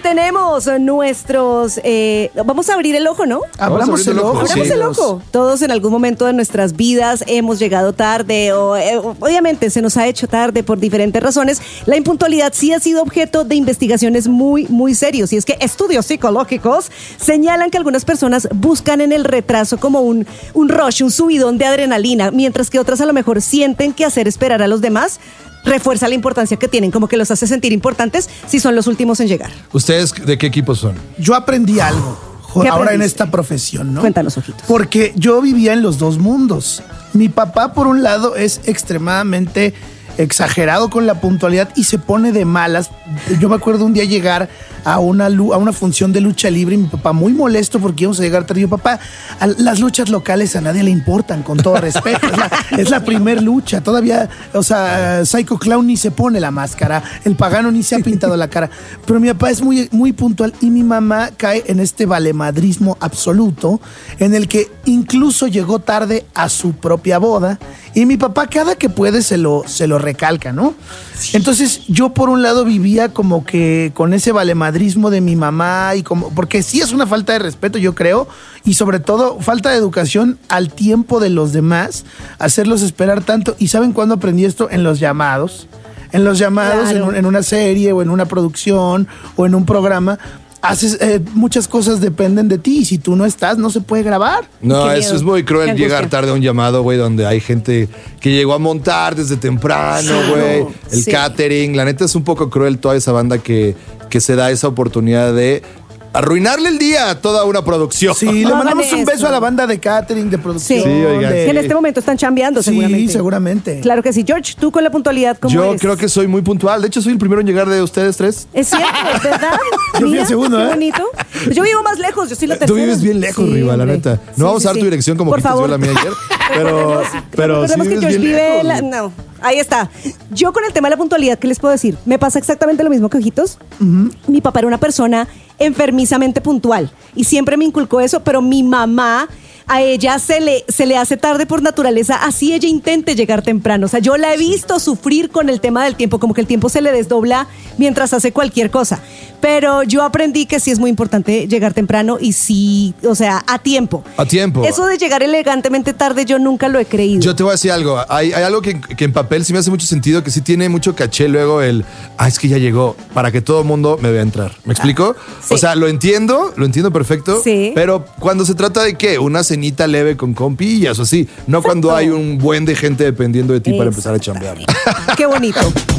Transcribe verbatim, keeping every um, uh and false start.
tenemos nuestros... Eh, vamos a abrir el ojo, ¿no? Abramos el ojo. Abramos Sí. el ojo. Todos en algún momento de nuestras vidas hemos llegado tarde o eh, obviamente se nos ha hecho tarde por diferentes razones. La impuntualidad sí ha sido objeto de investigaciones muy, muy serios. Y es que estudios psicológicos señalan que algunas personas buscan en el retraso como un, un rush, un subidón de adrenalina, mientras que otras a lo mejor sienten que hacer esperar a los demás refuerza la importancia que tienen, como que los hace sentir importantes si son los últimos en llegar. ¿Ustedes de qué equipo son? Yo aprendí algo ¿Qué ahora en aprendiste? esta profesión, ¿no? Cuéntanos, ojitos. Porque yo vivía en los dos mundos. Mi papá, por un lado, es extremadamente exagerado con la puntualidad y se pone de malas. Yo me acuerdo un día llegar a una, lu- a una función de lucha libre y mi papá muy molesto porque íbamos a llegar tarde. Yo, papá, a las luchas locales a nadie le importan, con todo respeto. Es la, es la primer lucha. Todavía, o sea, Psycho Clown ni se pone la máscara, el pagano ni se ha pintado la cara. Pero mi papá es muy, muy puntual y mi mamá cae en este valemadrismo absoluto en el que incluso llegó tarde a su propia boda y mi papá cada que puede se lo, se lo recalca, ¿no? Entonces yo por un lado vivía como que con ese valemadrismo de mi mamá y como, porque sí es una falta de respeto, yo creo, y sobre todo falta de educación al tiempo de los demás, hacerlos esperar tanto. ¿Y saben cuándo aprendí esto? En los llamados. En los llamados, Claro. en, un- en una serie o en una producción o en un programa. Haces, eh, muchas cosas dependen de ti y si tú no estás, no se puede grabar. No, Qué eso miedo. es muy Qué cruel angustia. llegar tarde a un llamado, güey, donde hay gente que llegó a montar desde temprano, güey. El Sí. catering. La neta es un poco cruel toda esa banda que, que se da esa oportunidad de arruinarle el día a toda una producción. Sí, le No mandamos hagan un beso eso. a la banda de catering, de producción. Sí. Sí, oigan. de- Que en este momento están chambeando, Sí, seguramente. seguramente. Claro que sí. George, tú con la puntualidad, ¿cómo Yo eres? creo que soy muy puntual. De hecho, soy el primero en llegar de ustedes tres. Es cierto, es verdad. Yo fui Mira, el segundo, qué ¿eh? bonito. Pues yo vivo más lejos, yo soy la tercera. Tú vives bien lejos, Sí, Riva, la hombre. neta. No Sí, vamos sí, a dar tu sí. dirección como Por Quites favor. yo la mía ayer. Pero, pero sí Recordemos que vives George bien vive lejos. en la... No, ahí está. Yo con el tema de la puntualidad, ¿qué les puedo decir? Me pasa exactamente lo mismo que Ojitos. Mi papá era una persona enfermizamente puntual y siempre me inculcó eso, pero mi mamá... A ella se le, se le hace tarde por naturaleza, así ella intente llegar temprano. O sea, yo la he visto sufrir con el tema del tiempo, como que el tiempo se le desdobla mientras hace cualquier cosa. Pero yo aprendí que sí es muy importante llegar temprano y sí, o sea, a tiempo. A tiempo. Eso de llegar elegantemente tarde yo nunca lo he creído. Yo te voy a decir algo. Hay, hay algo que, que en papel sí me hace mucho sentido, que sí tiene mucho caché luego el, ah, es que ya llegó, para que todo el mundo me vea entrar. ¿Me explico? sí. O sea, lo entiendo, lo entiendo perfecto. Sí. Pero cuando se trata de qué, una cenita leve con compillas o así, no cuando hay un buen de gente dependiendo de ti para empezar a chambear. Qué bonito.